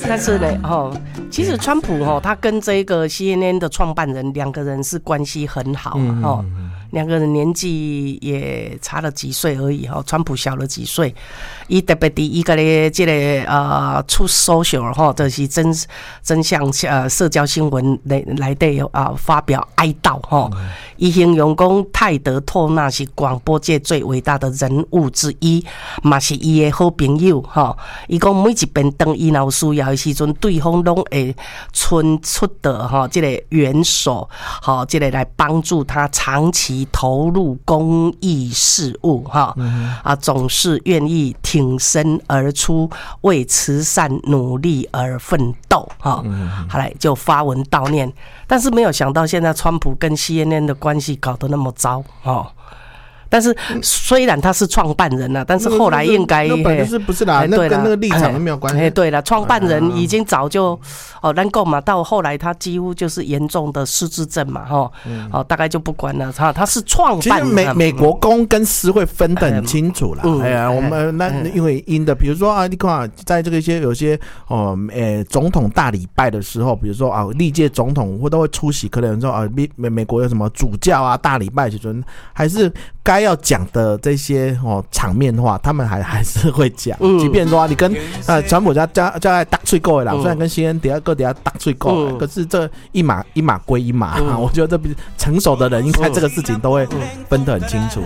但是呢，其实川普他跟这个 CNN 的创办人两个人是关系很好两个人年纪也差了几岁而已川普小了几岁，伊特别第一个咧，这个出 social 就是真相社交新闻来底发表哀悼伊形容讲泰德托纳是广播界最伟大的人物之一，嘛是伊的好朋友伊讲每一遍当伊有需要的时阵，对方拢会伸出的这个援手这个来帮助他长期投入公益事务总是愿意挺身而出，为慈善努力而奋斗后来就发文悼念，但是没有想到现在川普跟 CNN 的关系搞得那么糟但是虽然他是创办人但是后来应该那本来就是不是啦，那跟那个立场都没有关系。 对了，创办人已经早就咱讲嘛，到后来他几乎就是严重的失智症嘛大概就不管了他是创办人。 其实美国公跟私会分得很清楚啦。我们那因为比如说你看在这个有些总统大礼拜的时候，比如说历届总统都会出席，可能说美国有什么主教大礼拜其实还是该要讲的这些场面话，他们还是会讲。即便说你跟川普家在打嘴狗的啦，虽然跟CNN底下打嘴狗，可是这一码归一码我觉得成熟的人应该这个事情都会分得很清楚。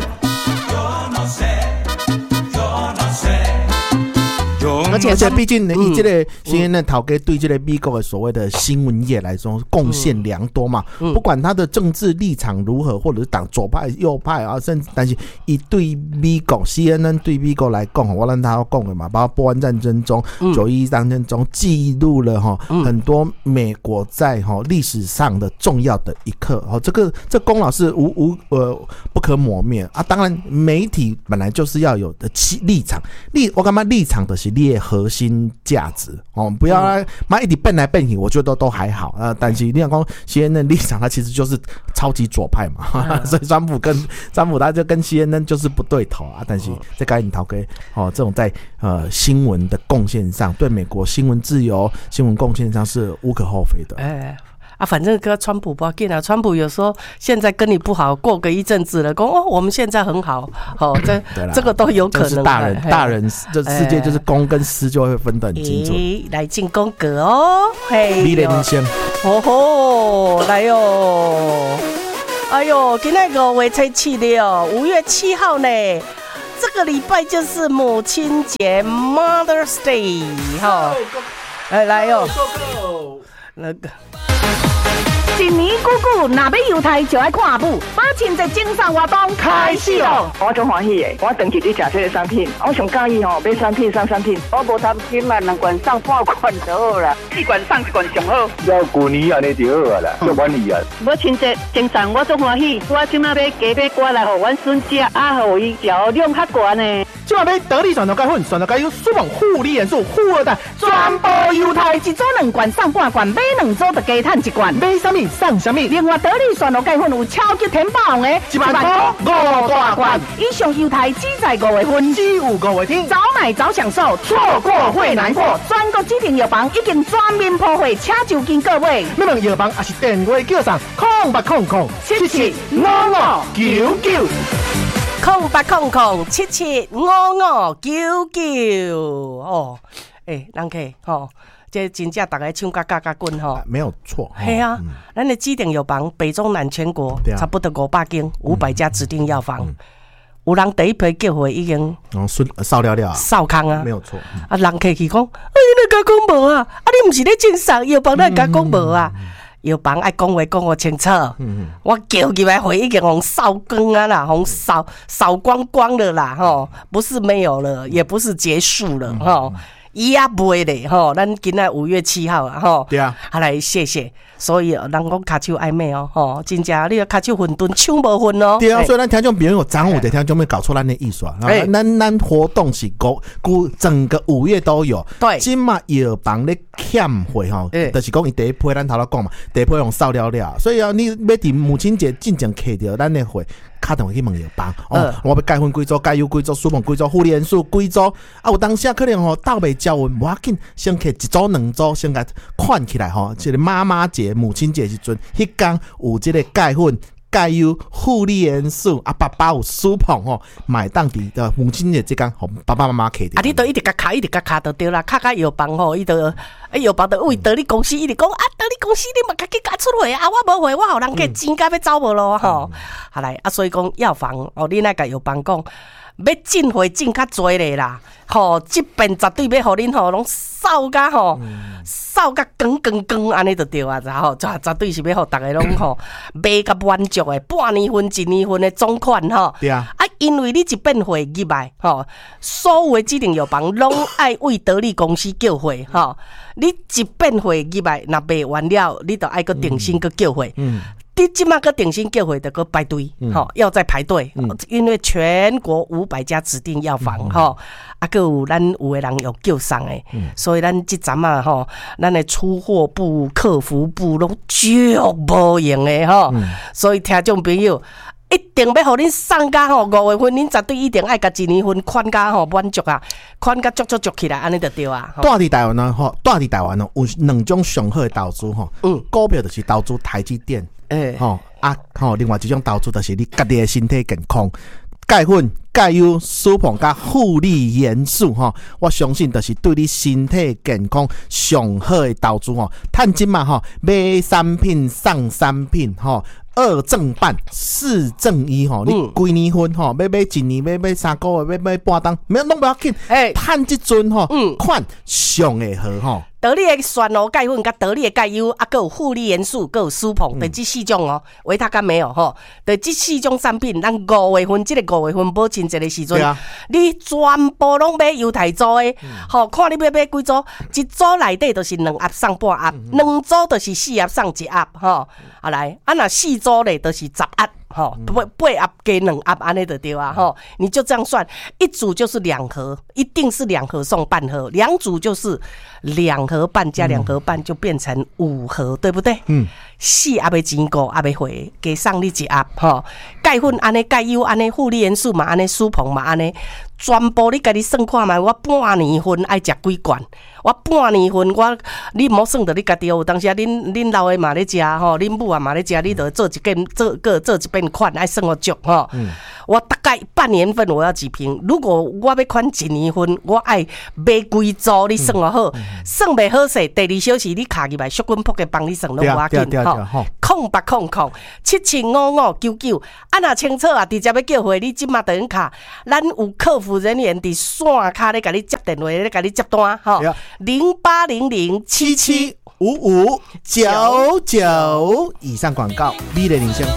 而且毕竟以这个CNN头家对这个美国的所谓的新闻业来说贡献良多嘛，不管他的政治立场如何，或者是党左派右派甚至但是以对美国 CNN 对美国来讲，我让他要讲的嘛，包括波湾战争中911战争中记录了很多美国在历史上的重要的一刻这功劳是不可磨灭当然媒体本来就是要有的立场我感觉立场的是你的核心价值不要一直变来变去，我觉得都还好但是你想说 CNN 立场他其实就是超级左派嘛所以川普他就跟 CNN 就是不对头但是这个你头家这种在新闻的贡献上，对美国新闻自由新闻贡献上是无可厚非的反正跟川普不要紧川普有时候现在跟你不好，过个一阵子了说我们现在很好这个都有可能。 大人这世界就是公跟私就会分得很清楚。 来进宫格你来先来哎呦今天5月7日5月7号呢，这个礼拜就是母亲节 Mother's Day 来那个一年久久，若要犹太就要看母。母亲节精神活动开始咯！ 我足欢喜的，我长期在吃这个产品，我上介意买产品送产品，我无贪心嘛，2罐送半罐就好啦，4罐送1罐上好。要旧年安尼就好啦，足满意啊！母亲节精神我足欢喜，我即马要加买瓜来互阮孙食，互伊销量较悬呢。 即马买得力酸豆钙粉，酸豆钙有舒缓护理元素，富2代全部犹太一组2罐送半罐，买2组就加赚1罐。 买什么送什么？ 另外得力酸豆钙粉有超级甜爆红的 ，1万多5大罐。 以上犹太只在5月份， 只有5月天， 早买早享受，错过会难过。全国指定药房已经全面铺货，请就近各位。 要问药房还是电话叫上0800775599。 0800775599人客这真正大家唱嘎嘎嘎滚没有错。 咱的指定药房北中南全国差不多500间500家指定药房，有人第一批叫回已经扫了扫空没有错人客去讲你甲讲无你不是咧正常药房咧甲讲无药房爱讲话讲我清楚我叫入来回已经红扫光啦，红扫光光了啦不是没有了，也不是结束了伊也卖咧咱今仔5月7号对啊， 来谢谢。所以人讲骹手爱美真正你骹手混沌手无混对啊，所以咱听众朋友昨有的听众们搞错咱的意思咱活动是整个5月都有。 对， 今嘛药房咧欠货就是讲伊第一批咱头仔讲嘛，第一批用扫了，所以你要伫母亲节进前摕着咱的货， 打电话去问药房我要改婚几组、改优几组、输棚几组、护理元素几组有当时可能斗袂交运，无要紧，先摕一组两组先甲款起来这个妈妈节、母亲节时阵，迄天有这个钙粉。钙优护理元素爸爸有输棚买当地的母亲节这天，爸爸妈妈摕着。 你都一直甲卡就对啦，卡药房伊就药房就为得你公司一直讲得你公司你嘛家己加出货我无货，我互人给钱甲要走无咯好来所以讲药房你那甲药房讲要进货进较多咧啦这边绝对要互恁拢扫甲扫甲光安尼就对啊绝对是要互大家拢买甲满足的半年份1年份的总款对啊因为你一变货入来所有的指定药房拢爱为得利公司叫货你一变货入来若卖完了你就爱搁定薪搁叫货你即马个定薪叫回的个排队要再排队因为全国500家指定药房还有咱有的人有叫上的所以咱这阵咱的出货部客服部拢足无用的所以听众朋友一定要互恁送甲5月份恁绝对一定爱甲1年份款甲满足款甲足起来安尼就对啊住伫台湾有2种上好的投资股票就是投资台积电另外一种投资就是你家己的身体健康，钙粉、钙优、输棚加护理元素我相信就是对你身体健康上好的投资趁钱嘛买产品送产品2正半4正1你规年份要买1年要买3个月要买半当没有拢不要紧趁这阵款上会好得力的酸钙粉甲得力的钙优还有护理元素还有输棚的这4种维他甘没有的这4种产品咱5月份这个5月份保清节的时阵你全部拢买犹太组的看你要买几组一组内底就是2盒送半盒2组就是4盒送1盒来若4组咧就是10盒8盒加2盒安尼就对啊你就这样算一组就是2盒一定是2盒送半盒2组就是2盒半加2盒半就变成5盒对不对4盒的钱5盒的货加送你1盒钙粉安尼钙优安尼护理元素嘛安尼输棚嘛安尼全部你家己算看卖我半年份爱食几罐我半年份你莫算到你家己有当时恁老的嘛咧食恁母啊嘛咧食你就做一遍款爱算我足我大概半年份我要几瓶如果我要款1年份我爱买几组你算我好算袂好势第2小时你卡入来小滚扑嘅帮你算拢无要紧0800 775599若清楚直接要叫回你即马就用卡咱有客服人员伫线卡咧甲你接电话咧甲你接单0800775599 以上广告美的铃声